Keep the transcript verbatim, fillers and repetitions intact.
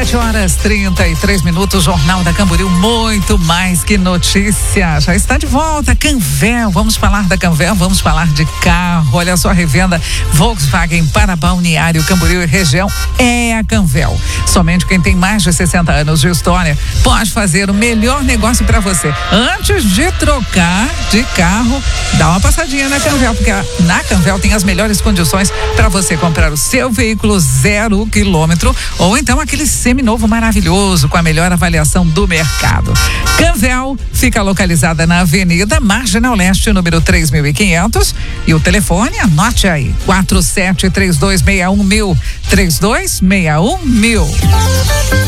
sete horas trinta e três minutos, Jornal da Camboriú, muito mais que notícia. Já está de volta, Canvel. Vamos falar da Canvel, vamos falar de carro. Olha só, a revenda Volkswagen para Balneário Camboriú e região é a Canvel. Somente quem tem mais de sessenta anos de história pode fazer o melhor negócio para você. Antes de trocar de carro, dá uma passadinha na Canvel, porque na Canvel tem as melhores condições para você comprar o seu veículo zero quilômetro ou então aquele seminovo maravilhoso com a melhor avaliação do mercado. Canvel fica localizada na Avenida Marginal Leste, número três mil e quinhentos, e o telefone, anote aí, quatro sete três dois seis um mil, três dois seis um mil.